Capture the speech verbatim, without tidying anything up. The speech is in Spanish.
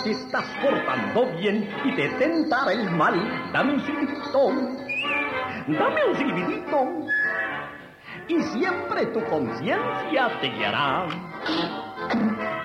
te estás portando bien y te tentará el mal. Dame un silbidito, dame un silbidito, y siempre tu conciencia te guiará.